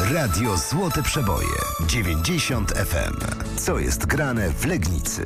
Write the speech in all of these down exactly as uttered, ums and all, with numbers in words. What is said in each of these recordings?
Radio Złote Przeboje dziewięćdziesiąt F M. Co jest grane w Legnicy?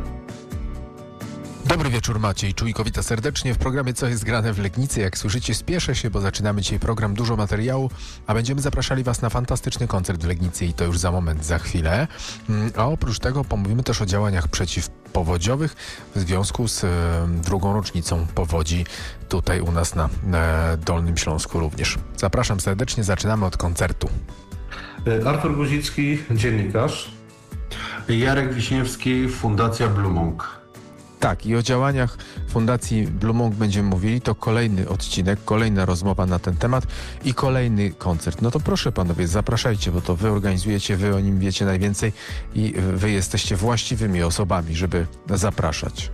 Dobry wieczór, Maciej Czujko, witam serdecznie w programie Co jest grane w Legnicy. Jak słyszycie, spieszę się, bo zaczynamy dzisiaj program, dużo materiału, a będziemy zapraszali Was na fantastyczny koncert w Legnicy i to już za moment, za chwilę. A oprócz tego pomówimy też o działaniach przeciwpowodziowych w związku z e, drugą rocznicą powodzi tutaj u nas na e, Dolnym Śląsku również. Zapraszam serdecznie, zaczynamy od koncertu. Artur Guzicki, dziennikarz. Jarek Wiśniewski, Fundacja Blue Monk. Tak, i o działaniach Fundacji Blue Monk będziemy mówili. To kolejny odcinek, kolejna rozmowa na ten temat i kolejny koncert. No to proszę panowie, zapraszajcie, bo to wy organizujecie, wy o nim wiecie najwięcej i wy jesteście właściwymi osobami, żeby zapraszać.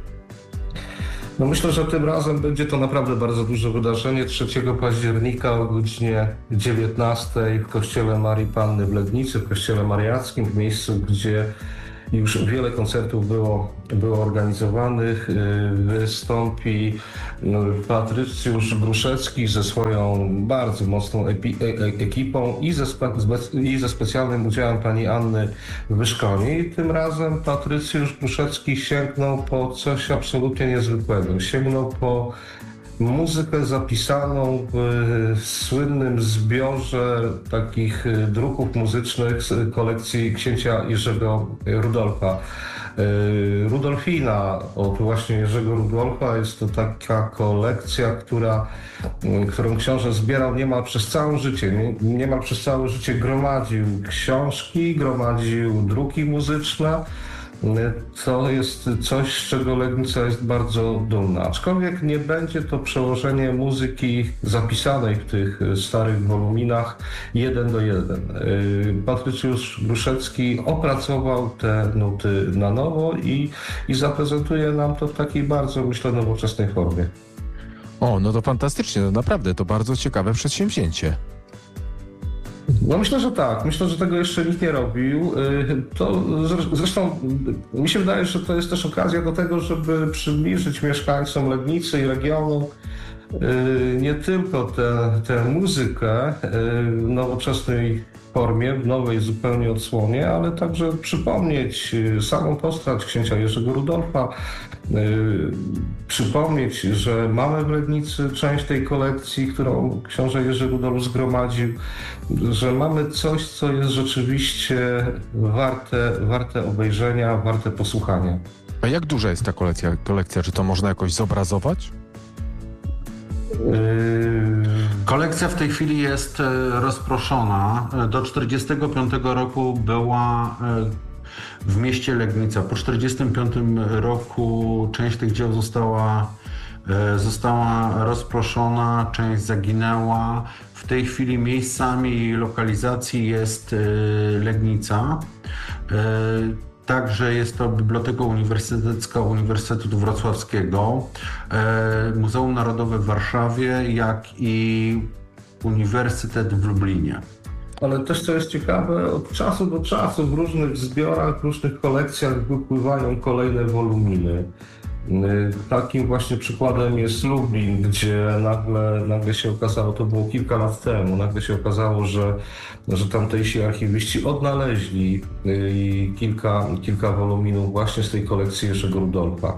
No myślę, że tym razem będzie to naprawdę bardzo duże wydarzenie. trzeciego października o godzinie dziewiętnastej w kościele Marii Panny w Legnicy, w kościele mariackim, w miejscu, gdzie już wiele koncertów było, było organizowanych. Wystąpi Patrycjusz Gruszecki ze swoją bardzo mocną epi, e, ekipą i ze, spe, i ze specjalnym udziałem pani Anny Wyszkoni. Tym razem Patrycjusz Gruszecki sięgnął po coś absolutnie niezwykłego. Sięgnął po muzykę zapisaną w słynnym zbiorze takich druków muzycznych z kolekcji księcia Jerzego Rudolfa. Rudolfina od właśnie Jerzego Rudolfa jest to taka kolekcja, która, którą książę zbierał niemal przez całe życie. Niemal przez całe życie gromadził książki, gromadził druki muzyczne. To jest coś, z czego Legnica jest bardzo dumna. Aczkolwiek nie będzie to przełożenie muzyki zapisanej w tych starych woluminach jeden do jeden. Patrycjusz Gruszecki opracował te nuty na nowo i, i zaprezentuje nam to w takiej bardzo, myślę, nowoczesnej formie. O, no to fantastycznie, no naprawdę, to bardzo ciekawe przedsięwzięcie. No myślę, że tak. Myślę, że tego jeszcze nikt nie robił. To zresztą mi się wydaje, że to jest też okazja do tego, żeby przybliżyć mieszkańcom Legnicy i regionu nie tylko tę, tę muzykę w nowoczesnej formie, w nowej zupełnie odsłonie, ale także przypomnieć samą postać księcia Jerzego Rudolfa, przypomnieć, że mamy w Legnicy część tej kolekcji, którą książę Jerzy Rudolf zgromadził, że mamy coś, co jest rzeczywiście warte, warte obejrzenia, warte posłuchania. A jak duża jest ta kolekcja? kolekcja? Czy to można jakoś zobrazować? Kolekcja w tej chwili jest rozproszona. Do czterdziestego piątego roku była w mieście Legnica. Po czterdziestym piątym roku część tych dzieł została, została rozproszona, część zaginęła. W tej chwili miejscami lokalizacji jest Legnica. Także jest to Biblioteka Uniwersytecka Uniwersytetu Wrocławskiego, Muzeum Narodowe w Warszawie, jak i Uniwersytet w Lublinie. Ale też, co jest ciekawe, od czasu do czasu w różnych zbiorach, w różnych kolekcjach wypływają kolejne woluminy. Takim właśnie przykładem jest Lublin, gdzie nagle, nagle się okazało, to było kilka lat temu, nagle się okazało, że, że tamtejsi archiwiści odnaleźli kilka, kilka woluminów właśnie z tej kolekcji Jerzego Rudolfa.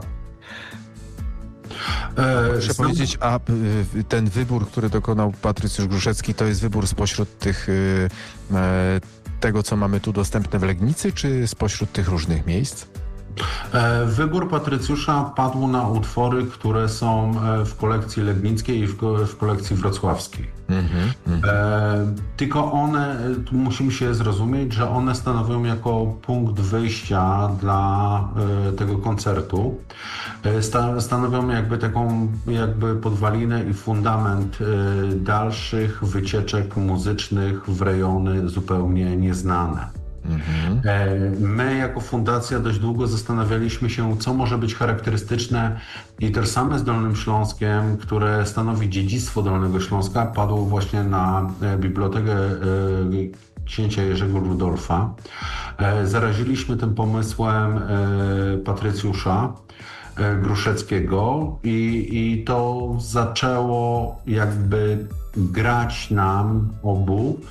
Proszę Znam... powiedzieć, a ten wybór, który dokonał Patrycjusz Gruszecki, to jest wybór spośród tych, tego, co mamy tu dostępne w Legnicy, czy spośród tych różnych miejsc? Wybór Patrycjusza padł na utwory, które są w kolekcji legnickiej i w, w kolekcji wrocławskiej. Mm-hmm, mm-hmm. E, tylko one, tu musimy się zrozumieć, że one stanowią jako punkt wyjścia dla e, tego koncertu. E, sta, stanowią jakby taką jakby podwalinę i fundament e, dalszych wycieczek muzycznych w rejony zupełnie nieznane. Mhm. My jako fundacja dość długo zastanawialiśmy się, co może być charakterystyczne i tożsame z Dolnym Śląskiem, które stanowi dziedzictwo Dolnego Śląska, padło właśnie na Bibliotekę księcia Jerzego Rudolfa. Zaraziliśmy tym pomysłem Patrycjusza Gruszeckiego i, i to zaczęło jakby grać nam obu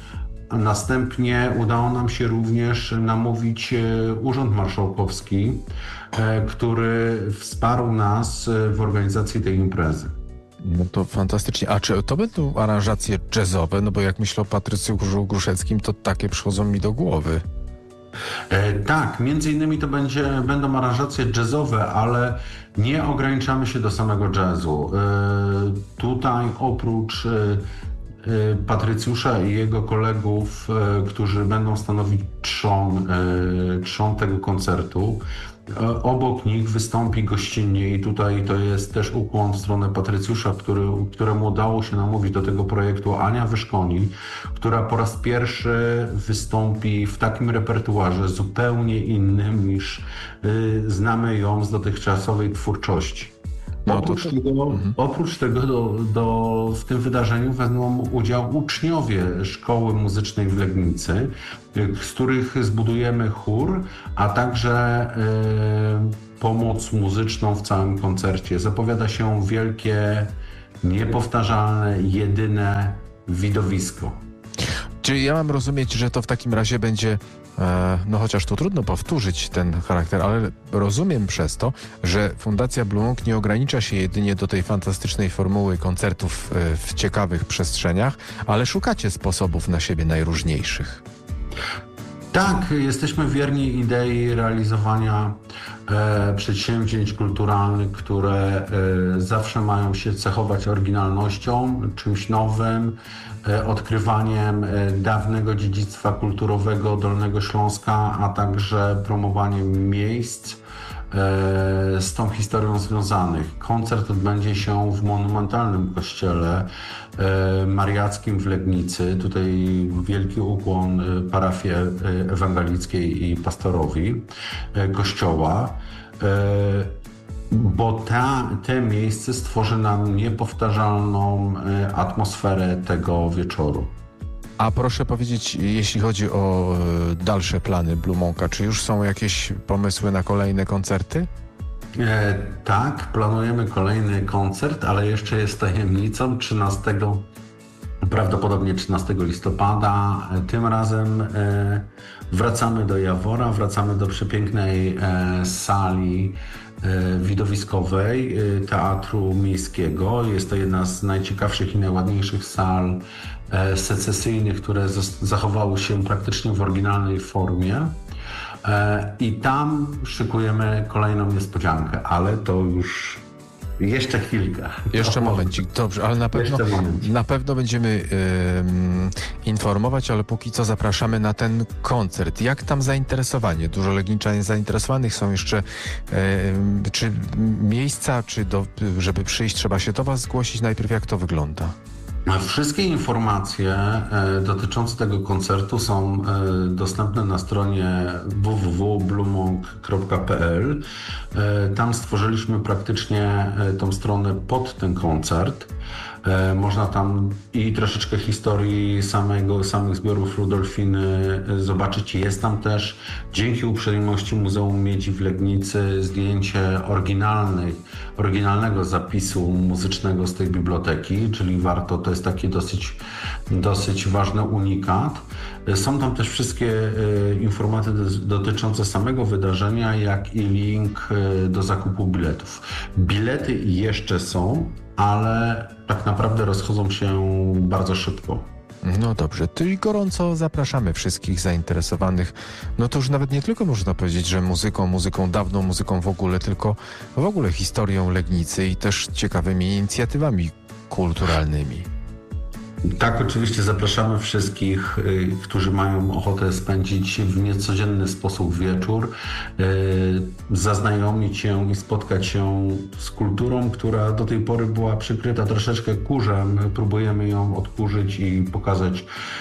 a następnie udało nam się również namówić Urząd Marszałkowski, który wsparł nas w organizacji tej imprezy. No to fantastycznie. A czy to będą aranżacje jazzowe? No bo jak myślę o Patrycjuszu Gruszeckim, to takie przychodzą mi do głowy. E, tak, między innymi to będzie, będą aranżacje jazzowe, ale nie ograniczamy się do samego jazzu. E, tutaj oprócz e, e, Patrycjusza i jego kolegów, e, którzy będą stanowić trzon, e, trzon tego koncertu, obok nich wystąpi gościnnie i tutaj to jest też ukłon w stronę Patrycjusza, który, któremu udało się namówić do tego projektu Ania Wyszkoni, która po raz pierwszy wystąpi w takim repertuarze zupełnie innym niż y, znamy ją z dotychczasowej twórczości. No, oprócz, to, to... tego, mhm. oprócz tego do, do, w tym wydarzeniu wezmą udział uczniowie Szkoły Muzycznej w Legnicy, z których zbudujemy chór, a także y, pomoc muzyczną w całym koncercie. Zapowiada się wielkie, niepowtarzalne, jedyne widowisko. Czy ja mam rozumieć, że to w takim razie będzie, e, no chociaż tu trudno powtórzyć ten charakter, ale rozumiem przez to, że Fundacja Blue Monk nie ogranicza się jedynie do tej fantastycznej formuły koncertów e, w ciekawych przestrzeniach, ale szukacie sposobów na siebie najróżniejszych. Tak, jesteśmy wierni idei realizowania e, przedsięwzięć kulturalnych, które e, zawsze mają się cechować oryginalnością, czymś nowym, e, odkrywaniem e, dawnego dziedzictwa kulturowego Dolnego Śląska, a także promowaniem miejsc e, z tą historią związanych. Koncert odbędzie się w monumentalnym kościele e, mariackim w Legnicy. Tutaj wielki ukłon parafii ewangelickiej i pastorowi e, kościoła, e, bo ta, te miejsce stworzy nam niepowtarzalną e, atmosferę tego wieczoru. A proszę powiedzieć, jeśli chodzi o e, dalsze plany Blue Monka, czy już są jakieś pomysły na kolejne koncerty? E, tak, planujemy kolejny koncert, ale jeszcze jest tajemnicą. trzynastego, prawdopodobnie trzynastego listopada. Tym razem e, wracamy do Jawora, wracamy do przepięknej e, sali e, widowiskowej e, Teatru Miejskiego. Jest to jedna z najciekawszych i najładniejszych sal e, secesyjnych, które zas- zachowały się praktycznie w oryginalnej formie. I tam szykujemy kolejną niespodziankę, ale to już jeszcze chwilkę. Jeszcze momencik, dobrze, ale na pewno, na pewno będziemy um, informować, ale póki co zapraszamy na ten koncert. Jak tam zainteresowanie? Dużo legniczan jest zainteresowanych, są jeszcze um, czy miejsca, czy do, żeby przyjść, trzeba się do was zgłosić najpierw, jak to wygląda? Wszystkie informacje e, dotyczące tego koncertu są e, dostępne na stronie w w w kropka blue monk kropka p l. E, tam stworzyliśmy praktycznie e, tą stronę pod ten koncert. E, można tam i troszeczkę historii samego, samych zbiorów Rudolfiny zobaczyć. Jest tam też, dzięki uprzejmości Muzeum Miedzi w Legnicy, zdjęcie oryginalnych, oryginalnego zapisu muzycznego z tej biblioteki, czyli warto, to jest taki dosyć, dosyć ważny unikat. Są tam też wszystkie e, informacje dotyczące samego wydarzenia, jak i link e, do zakupu biletów. Bilety jeszcze są, ale tak naprawdę rozchodzą się bardzo szybko. No dobrze, czyli gorąco zapraszamy wszystkich zainteresowanych. No to już nawet nie tylko można powiedzieć, że muzyką, muzyką dawną, muzyką w ogóle, tylko w ogóle historią Legnicy i też ciekawymi inicjatywami kulturalnymi. Tak, oczywiście zapraszamy wszystkich, y, którzy mają ochotę spędzić w niecodzienny sposób wieczór, y, zaznajomić się i spotkać się z kulturą, która do tej pory była przykryta troszeczkę kurzem. Próbujemy ją odkurzyć i pokazać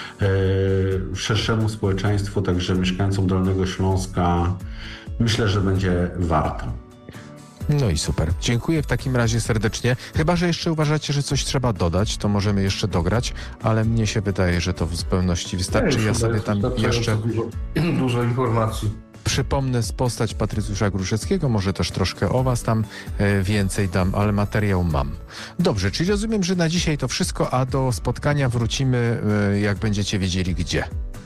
y, szerszemu społeczeństwu, także mieszkańcom Dolnego Śląska. Myślę, że będzie warto. No i super. Dziękuję w takim razie serdecznie. Chyba że jeszcze uważacie, że coś trzeba dodać, to możemy jeszcze dograć, ale mnie się wydaje, że to w zupełności wystarczy. Ja sobie tam jeszcze... Dużo, dużo informacji. Przypomnę postać Patrycjusza Gruszeckiego, może też troszkę o was tam e, więcej dam, ale materiał mam. Dobrze, czyli rozumiem, że na dzisiaj to wszystko, a do spotkania wrócimy, e, jak będziecie wiedzieli gdzie.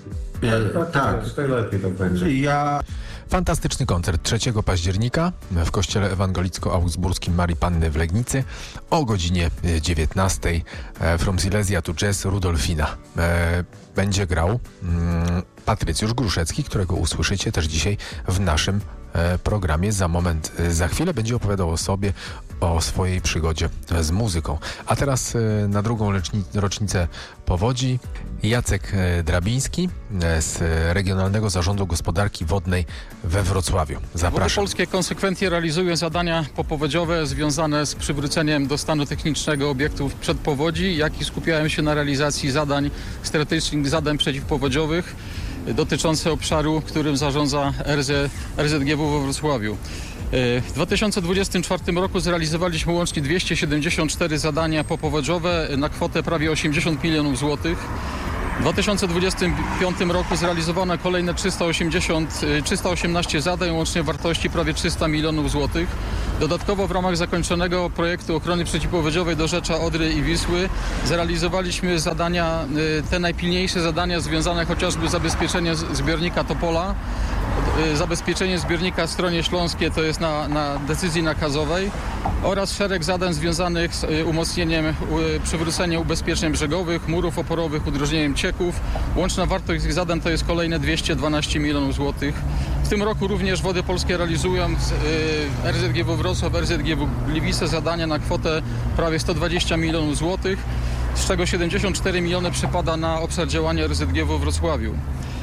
E, tak, najlepiej tak będzie. ja... Fantastyczny koncert trzeciego października w kościele ewangelicko-augsburskim Marii Panny w Legnicy o godzinie dziewiętnastej. From Silesia to Jazz Rudolfina. Będzie grał Patrycjusz Gruszecki, którego usłyszycie też dzisiaj w naszym programie. Za moment, za chwilę będzie opowiadał o sobie, o swojej przygodzie z muzyką. A teraz na drugą rocznicę powodzi Jacek Drabiński z Regionalnego Zarządu Gospodarki Wodnej we Wrocławiu. Zapraszam. Wody Polskie konsekwentnie realizują zadania popowodziowe związane z przywróceniem do stanu technicznego obiektów przedpowodzi, jak i skupiają się na realizacji zadań strategicznych, zadań przeciwpowodziowych dotyczące obszaru, którym zarządza R Z G W we Wrocławiu. W dwa tysiące dwudziestym czwartym roku zrealizowaliśmy łącznie dwieście siedemdziesiąt cztery zadania popowodziowe na kwotę prawie osiemdziesiąt milionów złotych. W dwa tysiące dwudziestym piątym roku zrealizowano kolejne trzysta osiemdziesiąt, trzysta osiemnaście zadań, łącznie wartości prawie trzysta milionów złotych. Dodatkowo w ramach zakończonego projektu ochrony przeciwpowodziowej dorzecza Odry i Wisły zrealizowaliśmy zadania, te najpilniejsze zadania związane chociażby z zabezpieczeniem zbiornika Topola, zabezpieczenie zbiornika w stronie śląskiej, to jest na, na decyzji nakazowej, oraz szereg zadań związanych z umocnieniem, przywróceniem ubezpieczeń brzegowych, murów oporowych, udrożnieniem cieków. Łączna wartość tych zadań to jest kolejne dwieście dwanaście milionów złotych. W tym roku również Wody Polskie realizują z R Z G W Wrocław, R Z G W Gliwice zadania na kwotę prawie sto dwadzieścia milionów złotych, z czego siedemdziesiąt cztery miliony przypada na obszar działania R Z G W w Wrocławiu.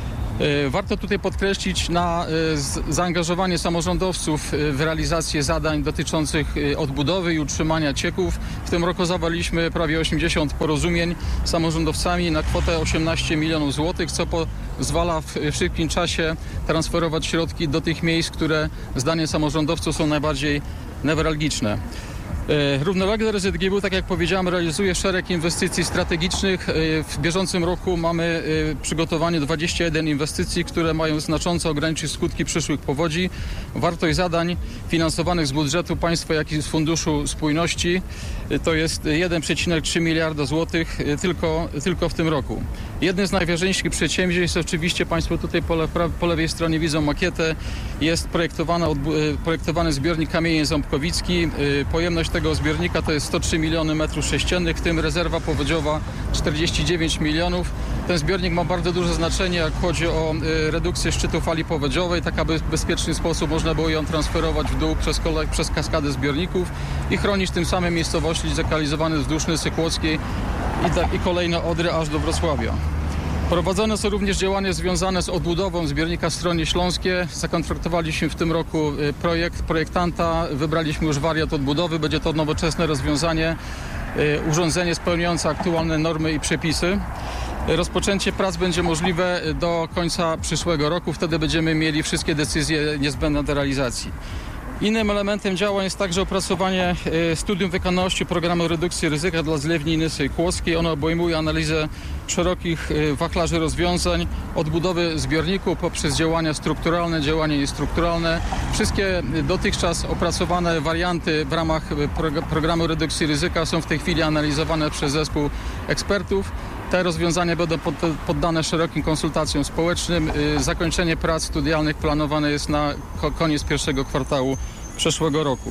Warto tutaj podkreślić na zaangażowanie samorządowców w realizację zadań dotyczących odbudowy i utrzymania cieków. W tym roku zawarliśmy prawie osiemdziesiąt porozumień z samorządowcami na kwotę osiemnaście milionów złotych, co pozwala w szybkim czasie transferować środki do tych miejsc, które zdaniem samorządowców są najbardziej newralgiczne. Równolegle R Z G W, tak jak powiedziałem, realizuje szereg inwestycji strategicznych. W bieżącym roku mamy przygotowanie dwadzieścia jeden inwestycji, które mają znacząco ograniczyć skutki przyszłych powodzi. Wartość zadań finansowanych z budżetu państwa, jak i z Funduszu Spójności to jest jeden przecinek trzy miliarda złotych tylko, tylko w tym roku. Jednym z najważniejszych przedsięwzięć, oczywiście Państwo tutaj po, le, po lewej stronie widzą makietę, jest projektowany zbiornik Kamień Ząbkowicki. Pojemność tego zbiornika to jest sto trzy miliony metrów sześciennych, w tym rezerwa powodziowa czterdzieści dziewięć milionów. Ten zbiornik ma bardzo duże znaczenie, jak chodzi o redukcję szczytu fali powodziowej, tak aby w bezpieczny sposób można było ją transferować w dół przez, kole, przez kaskadę zbiorników i chronić tym samym miejscowości zlokalizowane wzdłuż Nysy Kłodzkiej i, tak, i kolejne Odry aż do Wrocławia. Prowadzone są również działania związane z odbudową zbiornika w stronie śląskiej. Zakontraktowaliśmy w tym roku projekt projektanta, wybraliśmy już wariant odbudowy. Będzie to nowoczesne rozwiązanie, urządzenie spełniające aktualne normy i przepisy. Rozpoczęcie prac będzie możliwe do końca przyszłego roku. Wtedy będziemy mieli wszystkie decyzje niezbędne do realizacji. Innym elementem działań jest także opracowanie studium wykonalności programu redukcji ryzyka dla zlewni Nysy Kłodzkiej. Ono obejmuje analizę szerokich wachlarzy rozwiązań, odbudowy zbiorniku poprzez działania strukturalne, działania niestrukturalne. Wszystkie dotychczas opracowane warianty w ramach programu redukcji ryzyka są w tej chwili analizowane przez zespół ekspertów. Te rozwiązania będą poddane szerokim konsultacjom społecznym. Zakończenie prac studialnych planowane jest na koniec pierwszego kwartału przyszłego roku.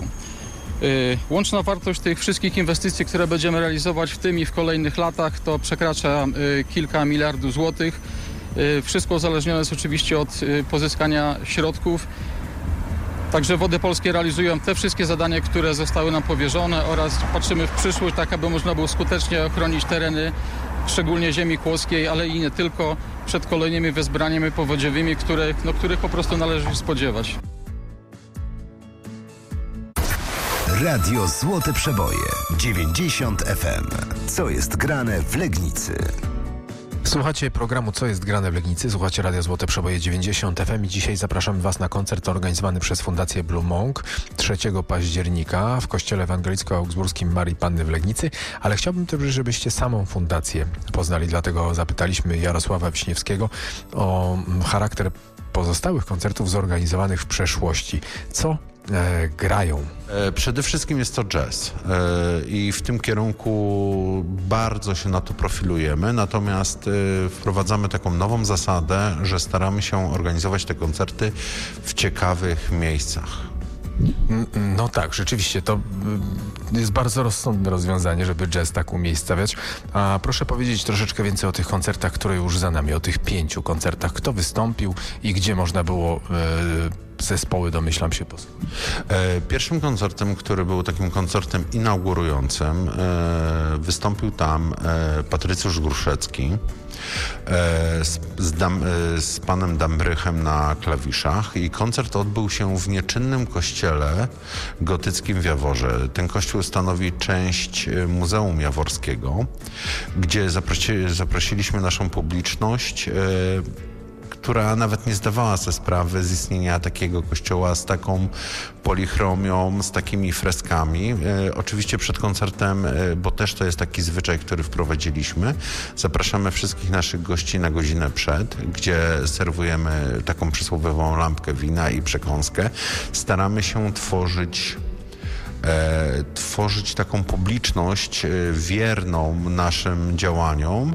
Łączna wartość tych wszystkich inwestycji, które będziemy realizować w tym i w kolejnych latach, to przekracza kilka miliardów złotych. Wszystko uzależnione jest oczywiście od pozyskania środków. Także Wody Polskie realizują te wszystkie zadania, które zostały nam powierzone, oraz patrzymy w przyszłość, tak aby można było skutecznie ochronić tereny, szczególnie ziemi kłodzkiej, ale i nie tylko, przed kolejnymi wezbraniami powodziowymi, które, no, których po prostu należy się spodziewać. Radio Złote Przeboje dziewięćdziesiąt F M. Co jest grane w Legnicy? Słuchacie programu Co jest grane w Legnicy, słuchacie Radia Złote Przeboje dziewięćdziesiąt F M i dzisiaj zapraszamy Was na koncert organizowany przez Fundację Blue Monk trzeciego października w kościele ewangelicko-augsburskim Marii Panny w Legnicy, ale chciałbym też, żebyście samą fundację poznali, dlatego zapytaliśmy Jarosława Wiśniewskiego o charakter pozostałych koncertów zorganizowanych w przeszłości. Co e, grają? Przede wszystkim jest to jazz i w tym kierunku bardzo się na to profilujemy, natomiast wprowadzamy taką nową zasadę, że staramy się organizować te koncerty w ciekawych miejscach. No tak, rzeczywiście, to jest bardzo rozsądne rozwiązanie, żeby jazz tak umiejscawiać. A proszę powiedzieć troszeczkę więcej o tych koncertach, które już za nami, o tych pięciu koncertach. Kto wystąpił i gdzie można było e, zespoły, domyślam się, posłuchać? E, pierwszym koncertem, który był takim koncertem inaugurującym, e, wystąpił tam e, Patrycjusz Gruszecki z, z, Dam, z panem Dambrychem na klawiszach i koncert odbył się w nieczynnym kościele gotyckim w Jaworze. Ten kościół stanowi część Muzeum Jaworskiego, gdzie zaprosi, zaprosiliśmy naszą publiczność, która nawet nie zdawała sobie sprawy z istnienia takiego kościoła z taką polichromią, z takimi freskami. E, oczywiście przed koncertem, e, bo też to jest taki zwyczaj, który wprowadziliśmy, zapraszamy wszystkich naszych gości na godzinę przed, gdzie serwujemy taką przysłowiową lampkę wina i przekąskę. Staramy się tworzyć E, tworzyć taką publiczność e, wierną naszym działaniom